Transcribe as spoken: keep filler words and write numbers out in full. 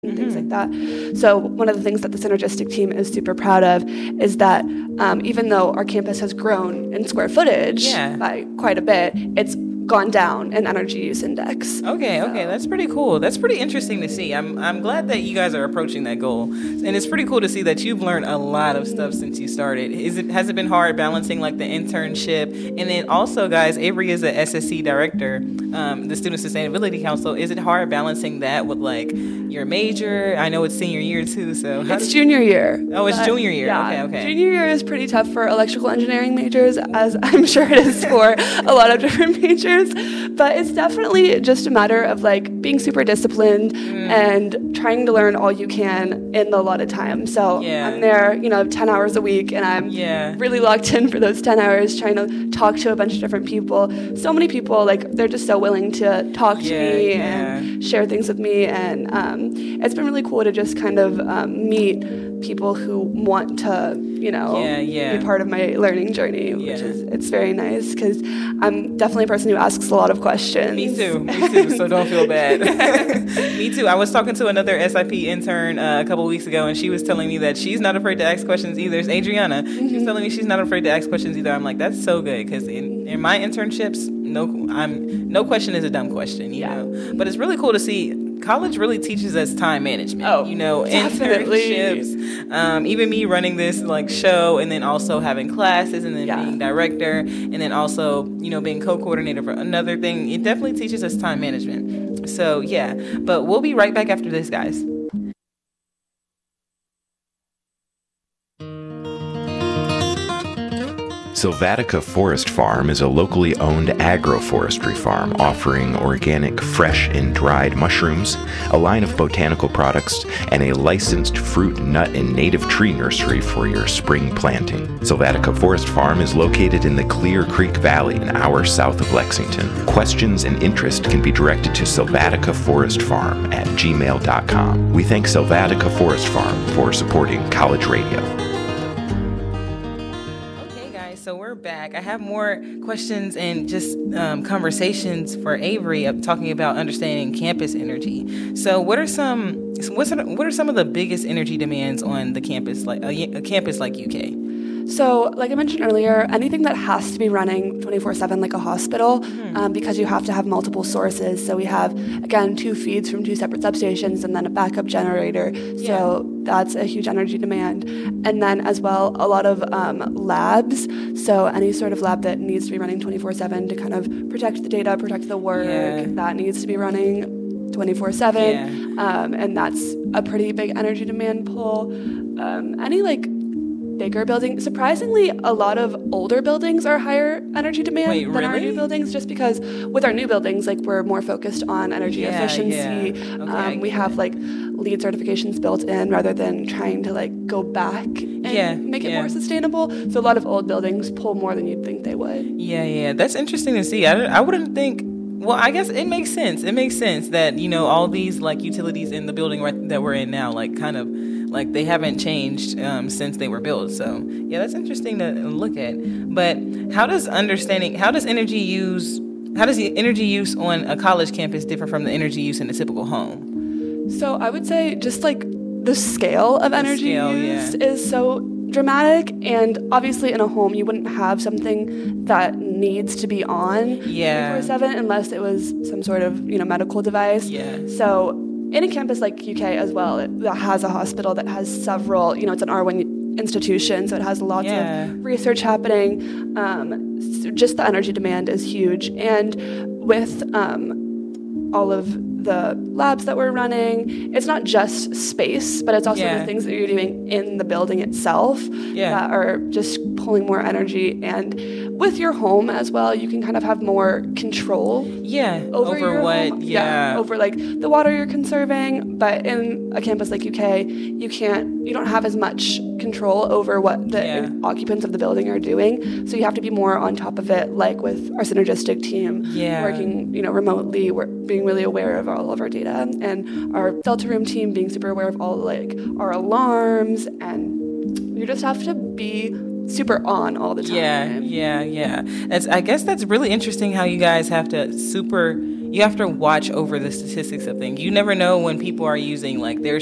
and things like that. So one of the things that the Synergistic team is super proud of is that um, even though our campus has grown in square footage yeah. by quite a bit, it's gone down in energy use index. Okay, so. okay, that's pretty cool. That's pretty interesting to see. I'm I'm glad that you guys are approaching that goal, and it's pretty cool to see that you've learned a lot of stuff since you started. Is it has it been hard balancing like the internship, and then also, guys, Avery is the S S C director, um, the Student Sustainability Council. Is it hard balancing that with like your major? I know it's senior year too, so it's junior year. Oh, it's junior year. Yeah, okay, okay. Junior year is pretty tough for electrical engineering majors, as I'm sure it is for a lot of different majors. But it's definitely just a matter of like being super disciplined mm. and trying to learn all you can in the allotted time. So yeah. I'm there, you know, ten hours a week, and I'm yeah. really locked in for those ten hours, trying to talk to a bunch of different people. So many people, like, they're just so willing to talk to yeah, me yeah. and share things with me. And um, it's been really cool to just kind of um, meet people who want to, you know, yeah, yeah. be part of my learning journey, yeah. which is, it's very nice because I'm definitely a person who asks a lot of questions. Me too, me too, so don't feel bad. Me too. I was talking to another S I P intern uh, a couple weeks ago, and she was telling me that she's not afraid to ask questions either. It's Adriana. Mm-hmm. She was telling me she's not afraid to ask questions either. I'm like, that's so good, because in, in my internships, no, I'm no question is a dumb question, you yeah. know. But it's really cool to see. College really teaches us time management. Oh, you know, definitely. internships. Um, even me running this like show, and then also having classes, and then yeah. being director, and then also you know being co-coordinator for another thing. It definitely teaches us time management. So yeah, but we'll be right back after this, guys. Sylvatica Forest Farm is a locally owned agroforestry farm offering organic, fresh, and dried mushrooms, a line of botanical products, and a licensed fruit, nut, and native tree nursery for your spring planting. Sylvatica Forest Farm is located in the Clear Creek Valley, an hour south of Lexington. Questions and interest can be directed to sylvatica forest farm at gmail dot com. We thank Sylvatica Forest Farm for supporting college radio. So we're back. I have more questions and just um, conversations for Avery of talking about understanding campus energy. So what are some what's what are some of the biggest energy demands on the campus, like a, a campus like U K? So, like I mentioned earlier, anything that has to be running twenty-four seven like a hospital, mm-hmm. um, because you have to have multiple sources. So we have, again, two feeds from two separate substations and then a backup generator. So yeah. that's a huge energy demand. And then as well, a lot of um, labs. So any sort of lab that needs to be running twenty-four seven to kind of protect the data, protect the work, yeah. that needs to be running twenty-four seven. Yeah. Um, and that's a pretty big energy demand pull. Um, any like bigger building, surprisingly, a lot of older buildings are higher energy demand Wait, than really? our new buildings, just because with our new buildings, like, we're more focused on energy yeah, efficiency. Yeah. Okay, um, we have like LEED certifications built in rather than trying to like go back and yeah, make it yeah. more sustainable. So a lot of old buildings pull more than you'd think they would. Yeah, yeah, that's interesting to see. I, I wouldn't think. Well, I guess it makes sense. It makes sense that, you know, all these like utilities in the building right, that we're in now, like kind of like they haven't changed um, since they were built. So yeah, that's interesting to look at. But how does understanding, how does energy use, how does the energy use on a college campus differ from the energy use in a typical home? So I would say just like the scale of the energy scale, use yeah. is so dramatic, and obviously in a home you wouldn't have something that needs to be on yeah. twenty-four seven unless it was some sort of, you know, medical device. Yeah. So in a campus like U K as well, it, that has a hospital that has several, you know, it's an R one institution, so it has lots yeah. of research happening. Um, so just the energy demand is huge, and with um, all of the labs that we're running, it's not just space, but it's also yeah. the things that you're doing in the building itself yeah. that are just pulling more energy. And with your home as well, you can kind of have more control yeah over, over your what home. yeah. yeah over like the water you're conserving. But in a campus like U K, you can't you don't have as much control over what the yeah. occupants of the building are doing, so you have to be more on top of it, like with our Synergistic team, yeah. working, you know, remotely. We're being really aware of all of our data, and our Delta Room team being super aware of all like our alarms, and you just have to be super on all the time. Yeah, yeah, yeah. That's, I guess that's really interesting how you guys have to super you have to watch over the statistics of things. You never know when people are using like their